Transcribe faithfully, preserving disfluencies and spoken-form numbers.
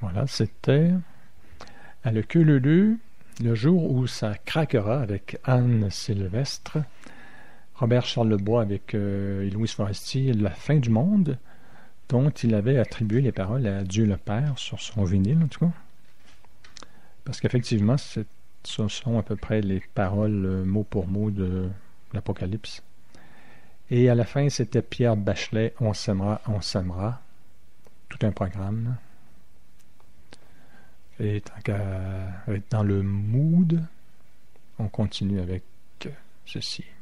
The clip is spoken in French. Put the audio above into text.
Voilà, c'était à le Cululu, le jour où ça craquera avec Anne Sylvestre, Robert Charlebois avec euh, et Louise Forestier, La fin du monde, dont il avait attribué les paroles à Dieu le Père sur son vinyle, en tout cas. Parce qu'effectivement, c'est, ce sont à peu près les paroles euh, mot pour mot de l'Apocalypse. Et à la fin, c'était Pierre Bachelet, On s'aimera, on s'aimera. Tout un programme. Et tant qu'à être dans le mood, on continue avec ceci.